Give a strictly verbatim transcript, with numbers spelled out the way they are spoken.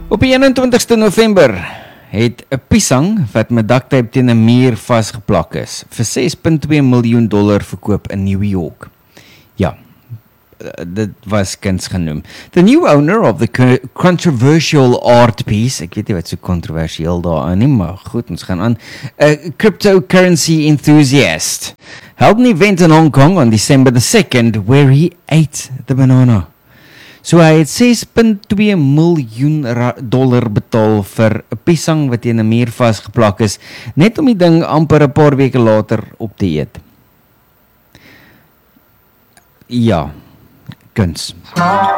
Op die eenentwintigste November het 'n piesang wat met duct-tape teen 'n muur vasgeplak is, vir ses komma twee miljoen dollar verkoop in New York. Ja, dit was kuns genoem. The new owner of the co- controversial art piece, ek weet nie wat so kontroversieel daarin nie, maar goed, ons gaan aan. A cryptocurrency enthusiast held an event in Hong Kong on December the second where he ate the banana. So hy het ses komma twee miljoen dollar betaal vir 'n piesang wat teen 'n muur vasgeplak is, net om die ding amper 'n paar weke later op te eet. Ja, kuns.